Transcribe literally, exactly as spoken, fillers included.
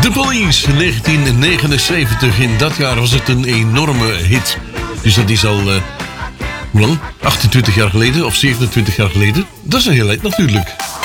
The Police, negentien negenenzeventig. In dat jaar was het een enorme hit. Dus dat is al, uh, hoe lang? achtentwintig jaar geleden of zevenentwintig jaar geleden. Dat is een heel eind natuurlijk.